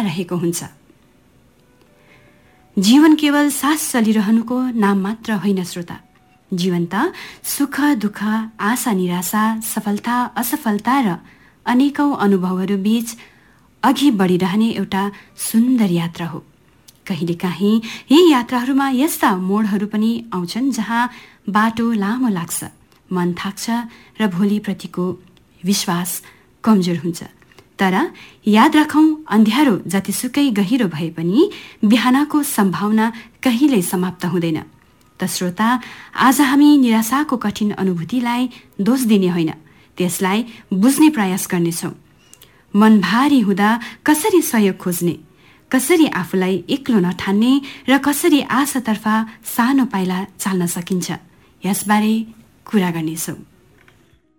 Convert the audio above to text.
रहेको हुन्छ। जीवन केवल सास चलिरहनुको नाम मात्र होइन श्रोता। जीवन त सुख दुःख, आशा निराशा, सफलता असफलता र अनेकौं अनुभवहरू बीच अघि बढिरहने एउटा सुन्दर यात्रा हो। कहिलेकाहीँ यी यात्राहरूमा यस्ता मोडहरू पनि आउँछन् जहाँ बाटो लामो लाग्छ, मन थाक्छ र भोलिप्रतिको विश्वास कमजोर हुन्छ। तर याद रखौं, अन्ध्यारो जतिसुकै गहिरो भए पनि बिहानको सम्भावना कहिल्यै समाप्त हुँदैन। त श्रोता, आज हामी निराशाको कठिन अनुभूतिलाई दोष दिने होइन, त्यसलाई बुझ्ने प्रयास गर्नेछौँ। मन भारी हुँदा कसरी सहयोग खोज्ने, कसरी आफूलाई एक्लो नठान्ने र कसरी आशातर्फ सानो पाइला चाल्न सकिन्छ, यसबारे कुरा गर्नेछौँ।